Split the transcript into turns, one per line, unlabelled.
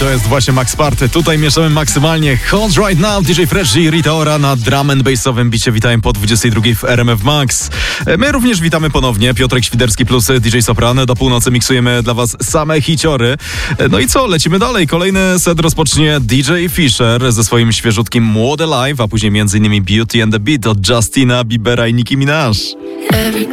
to jest właśnie Max Party. Tutaj mieszamy maksymalnie. Hot Right Now, DJ Fresh i Rita Ora na drum and bassowym bicie. Witam po 22 w RMF Max. My również witamy ponownie. Piotrek Świderski plus DJ Sopran. Do północy miksujemy dla was same hiciory. No i co? Lecimy dalej. Kolejny set rozpocznie DJ Fisher ze swoim świeżutkim Młode Live, a później m.in. Beauty and the Beat od Justina Biebera i Nicki Minaj.
Every